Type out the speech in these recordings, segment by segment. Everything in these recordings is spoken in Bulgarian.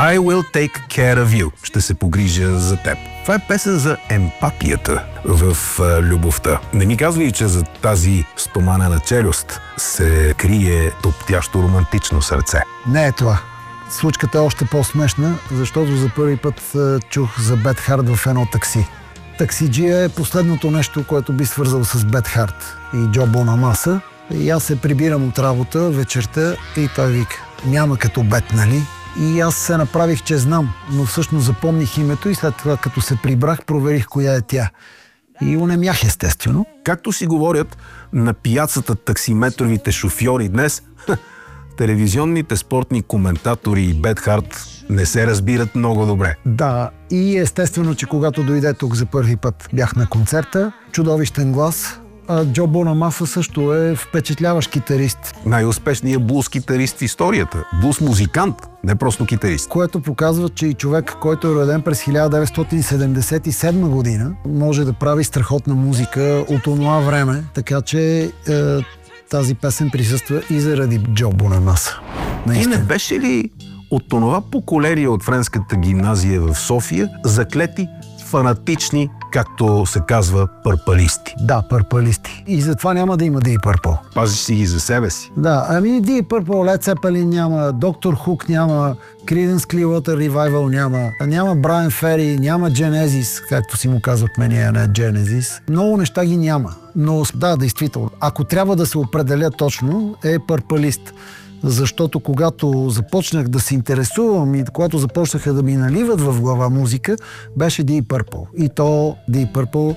I will take care of you. Ще се погрижа за теб. Това е песен за емпатията в любовта. Не ми казвай, че за тази стоманена челюст се крие топтящо романтично сърце. Не е това. Случката е още по-смешна, защото за първи път чух за Бет Харт в едно такси. Таксиджия е последното нещо, което би свързал с Бет Харт и Джо Бонамаса. И аз се прибирам от работа вечерта и той вика: няма като Бет, нали? И аз се направих, че знам, но всъщност запомних името и след това, като се прибрах, проверих коя е тя. И онемях, естествено. Както си говорят на пияцата таксиметровите шофьори днес, телевизионните спортни коментатори и Бет Харт не се разбират много добре. Да, и естествено, че когато дойде тук за първи път, бях на концерта, чудовищен глас. А Джо Бонамаса също е впечатляващ китарист. Най-успешният блуз китарист в историята. Блуз музикант, не просто китарист. Което показва, че и човек, който е роден през 1977 година, може да прави страхотна музика от онова време, така че тази песен присъства и заради Джо Бонамаса. И не беше ли от онова поколение от френската гимназия в София заклети фанатични, както се казва, пърпалисти? Да, пърпалисти. И затова няма да има Deep Purple. Пазиш си ги за себе си. Да, ами Deep Purple, Led Zeppelin няма, Доктор Хук няма, Creedence Clearwater Revival няма Брайан Фери, няма Genesis, както си му казвахме ние, не Genesis. Много неща ги няма. Но да, действително, ако трябва да се определя точно, е пърпалист. Защото когато започнах да се интересувам и когато започнаха да ми наливат в глава музика, беше Deep Purple. И то Deep Purple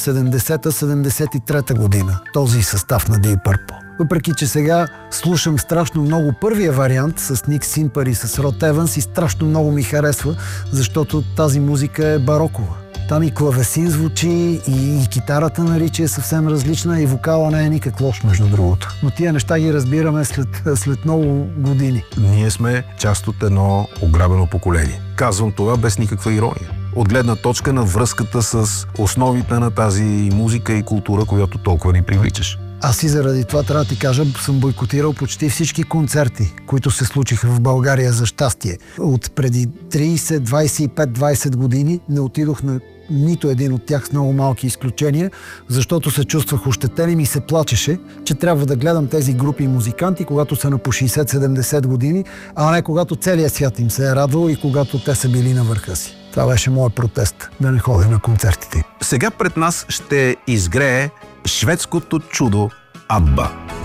70-73 година. Този състав на Deep Purple. Въпреки че сега слушам страшно много първия вариант с Ник Симпър и с Род Еванс и страшно много ми харесва, защото тази музика е барокова. Там и клавесин звучи, и китарата на Ричи е съвсем различна, и вокала не е никак лош, между другото. Но тия неща ги разбираме след много години. Ние сме част от едно ограбено поколение. Казвам това без никаква ирония. От гледна точка на връзката с основите на тази музика и култура, която толкова ни привличаш. Аз и заради това трябва да ти кажа, съм бойкотирал почти всички концерти, които се случиха в България, за щастие. От преди 30, 25, 20 години не отидох на нито един от тях, с много малки изключения, защото се чувствах ощетен и ми се плачеше, че трябва да гледам тези групи музиканти, когато са на по 60-70 години, а не когато целият свят им се е радвал и когато те са били на върха си. Това беше моят протест, да не ходя на концертите. Сега пред нас ще изгрее шведското чудо Абба.